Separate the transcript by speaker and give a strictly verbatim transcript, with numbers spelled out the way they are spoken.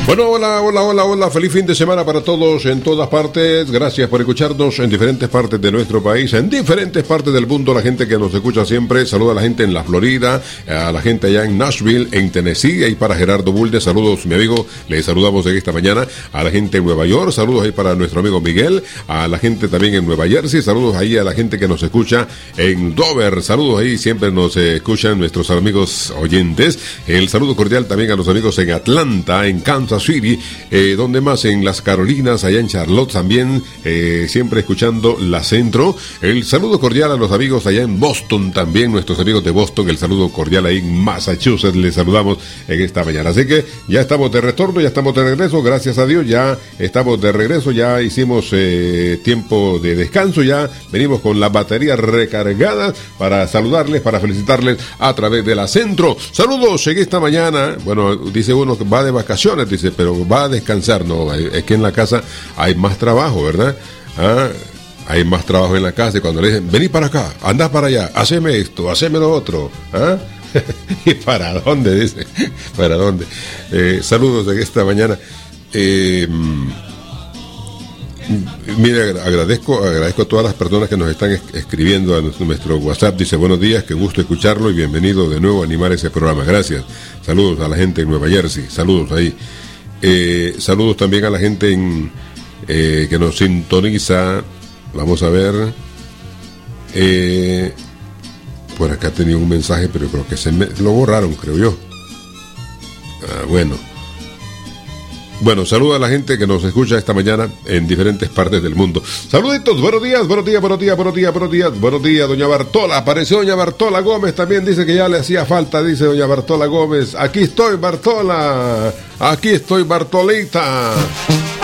Speaker 1: Bueno, hola, hola, hola, hola, feliz fin de semana para todos en todas partes. Gracias por escucharnos en diferentes partes de nuestro país, en diferentes partes del mundo, la gente que nos escucha siempre. Saluda a la gente en la Florida, a la gente allá en Nashville, en Tennessee, ahí para Gerardo Bulde. Saludos, mi amigo, le saludamos en esta mañana. A la gente en Nueva York, saludos ahí para nuestro amigo Miguel. A la gente también en Nueva Jersey, saludos ahí a la gente que nos escucha en Dover. Saludos ahí, siempre nos eh, escuchan nuestros amigos oyentes. El saludo cordial también a los amigos en Atlanta, en Kansas City, eh, donde más en las Carolinas, allá en Charlotte también, eh, siempre escuchando la Centro. El saludo cordial a los amigos allá en Boston también, nuestros amigos de Boston, el saludo cordial ahí en Massachusetts, les saludamos en esta mañana. Así que ya estamos de retorno, ya estamos de regreso, gracias a Dios, ya estamos de regreso, ya hicimos eh, tiempo de descanso, ya venimos con las baterías recargadas para saludarles, para felicitarles a través de la Centro. Saludos en esta mañana. Bueno, dice uno que va de vacaciones, dice, pero va a descansar. No, es que en la casa hay más trabajo, ¿verdad? Ah, hay más trabajo en la casa y cuando le dicen, vení para acá, andá para allá, haceme esto, haceme lo otro, ¿ah? ¿Y para dónde? Dice, ¿para dónde? Eh, saludos en esta mañana. Eh, mire, agradezco, agradezco a todas las personas que nos están es- escribiendo a nuestro, nuestro WhatsApp. Dice, buenos días, qué gusto escucharlo y bienvenido de nuevo a animar ese programa. Gracias. Saludos a la gente en Nueva Jersey, saludos ahí. Eh, saludos también a la gente en, eh, que nos sintoniza. Vamos a ver. Eh, por acá tenía un mensaje, pero creo que se me, lo borraron, creo yo. Ah, bueno. Bueno, saluda a la gente que nos escucha esta mañana en diferentes partes del mundo. Saluditos, buenos días, buenos días, buenos días, buenos días, buenos días, buenos días, doña Bartola. Apareció doña Bartola Gómez, también dice que ya le hacía falta, dice doña Bartola Gómez. Aquí estoy, Bartola, aquí estoy, Bartolita.